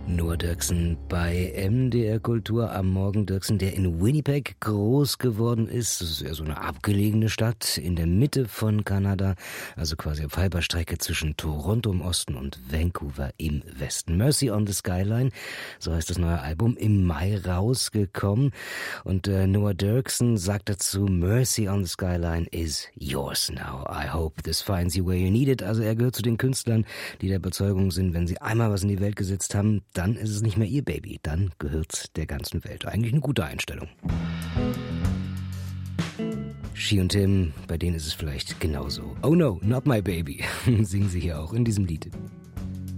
Noah Dirksen bei MDR Kultur am Morgen. Dirksen, der in Winnipeg groß geworden ist. Das ist eher so eine abgelegene Stadt in der Mitte von Kanada. Also quasi auf halber Strecke zwischen Toronto im Osten und Vancouver im Westen. Mercy on the Skyline, so heißt das neue Album, im Mai rausgekommen. Und Noah Dirksen sagt dazu, Mercy on the Skyline is yours now. I hope this finds you where you need it. Also er gehört zu den Künstlern, die der Überzeugung sind, wenn sie einmal was in die Welt gesetzt haben, dann ist es nicht mehr ihr Baby, dann gehört's der ganzen Welt. Eigentlich eine gute Einstellung. She und Tim, bei denen ist es vielleicht genauso. Oh no, not my baby, singen sie hier auch in diesem Lied.